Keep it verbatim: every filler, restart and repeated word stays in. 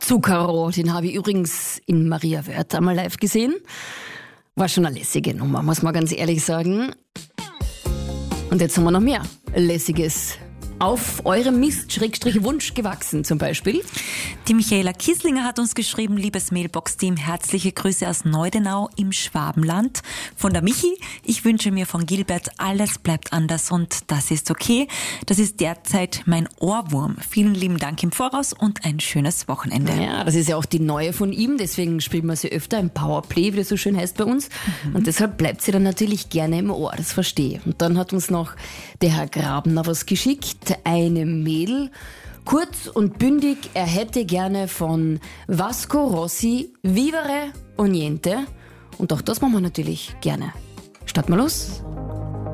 Zucchero, den habe ich übrigens in Maria Wörth einmal live gesehen. War schon eine lässige Nummer, muss man ganz ehrlich sagen. Und jetzt haben wir noch mehr Lässiges auf eurem Mist-Wunsch gewachsen zum Beispiel. Die Michaela Kieslinger hat uns geschrieben, liebes Mailbox-Team, herzliche Grüße aus Neudenau im Schwabenland. Von der Michi, ich wünsche mir von Gilbert, alles bleibt anders und das ist okay. Das ist derzeit mein Ohrwurm. Vielen lieben Dank im Voraus und ein schönes Wochenende. Ja, das ist ja auch die neue von ihm, deswegen spielen wir sie öfter im Powerplay, wie das so schön heißt bei uns. Mhm. Und deshalb bleibt sie dann natürlich gerne im Ohr, das verstehe. Und dann hat uns noch der Herr Grabner was geschickt. Eine Mail, kurz und bündig, er hätte gerne von Vasco Rossi Vivere o Niente. Und auch das machen wir natürlich gerne. Starten wir los.